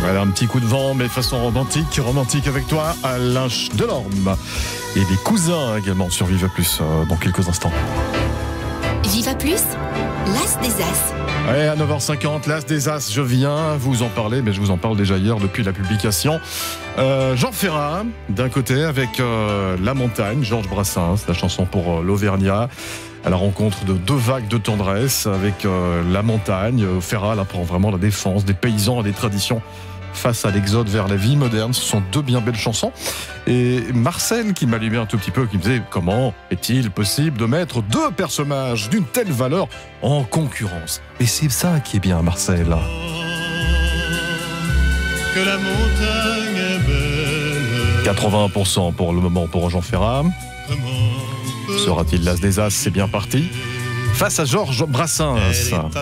Voilà, un petit coup de vent, mais façon romantique avec toi, Alain Delorme. Et des cousins également sur Viva Plus dans quelques instants. Viva Plus, l'As des As. Ouais, à 9h50, l'As des As, je viens vous en parler, mais je vous en parle déjà hier depuis la publication. Jean Ferrat, d'un côté, avec La Montagne, Georges Brassens, la chanson pour l'Auvergnat, à la rencontre de deux vagues de tendresse avec La Montagne. Ferrat, là, prend vraiment la défense des paysans et des traditions face à l'exode vers la vie moderne. Ce sont deux bien belles chansons. Et Marcel qui m'allumait un tout petit peu, qui me disait comment est-il possible de mettre deux personnages d'une telle valeur en concurrence. Et c'est ça qui est bien, Marcel. Que la montagne est belle. 81% pour le moment pour Jean Ferrat. Sera-t-il l'As des As? C'est bien parti. Face à Georges Brassens.